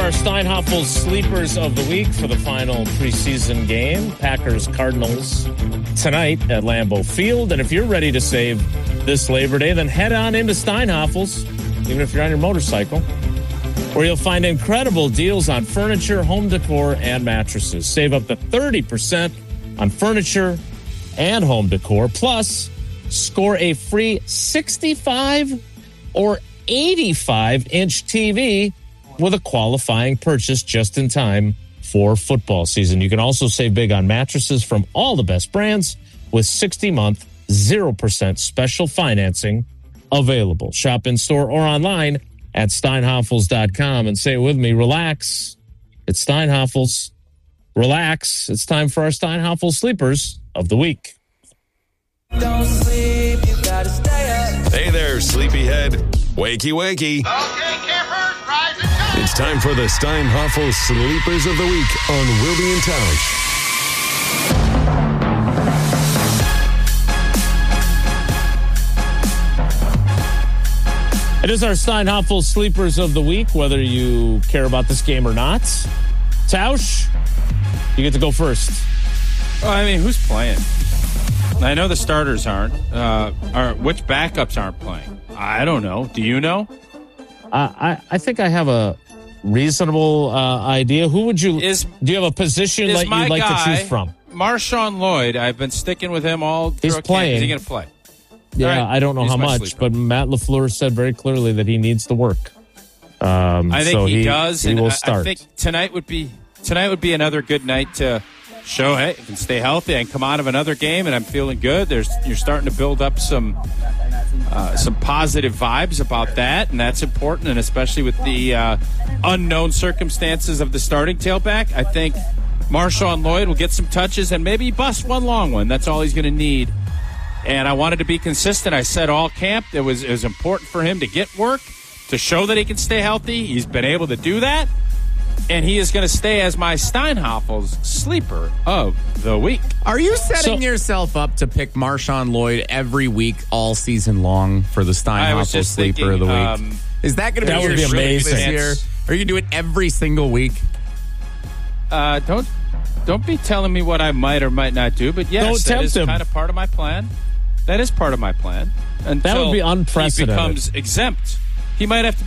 our Steinhoffel Sleepers of the Week for the final preseason game. Packers-Cardinals tonight at Lambeau Field. And if you're ready to save this Labor Day, then head on into Steinhoffel's, even if you're on your motorcycle, where you'll find incredible deals on furniture, home decor, and mattresses. Save up to 30% on furniture and home decor. Plus, score a free 65 or 85-inch TV with a qualifying purchase just in time for football season. You can also save big on mattresses from all the best brands with 60-month, 0% special financing available. Shop in-store or online at steinhoffels.com and say it with me, relax. It's Steinhoffels. Relax. It's time for our Steinhoffel Sleepers of the Week. Don't sleep, you gotta stay up. Hey there, sleepyhead. Wakey, wakey. Okay, campers, rise and shine. It's time for the Steinhoffel Sleepers of the Week on Wilde and Tausch. It is our Steinhoffel Sleepers of the Week, whether you care about this game or not. Tausch, you get to go first. Well, I mean, who's playing? I know the starters aren't. Which backups aren't playing? I don't know. Do you know? I think I have a reasonable idea. Who would you? Do you have a position that you'd like to choose from? Marshawn Lloyd. I've been sticking with him all through. He's playing. Is he going to play? Yeah, right. I don't know how much, sleeper. but Matt LaFleur said very clearly that he needs to work. I think so he does. He and will start. I think tonight would be another good night to show, hey, you can stay healthy and come out of another game, and I'm feeling good. You're starting to build up some positive vibes about that, and that's important, and especially with the unknown circumstances of the starting tailback. I think Marshawn Lloyd will get some touches and maybe bust one long one. That's all he's going to need. And I wanted to be consistent. I said all camp it was important for him to get work, to show that he can stay healthy. He's been able to do that. And he is going to stay as my Steinhoffel's Sleeper of the Week. Are you setting yourself up to pick Marshawn Lloyd every week all season long for the Steinhoffel Sleeper of the Week? Is that going to be your streak this year? Are you going to do it every single week? Don't be telling me what I might or might not do, but yes, that is kind of part of my plan. That is part of my plan. That would be unprecedented. He becomes exempt. He might have to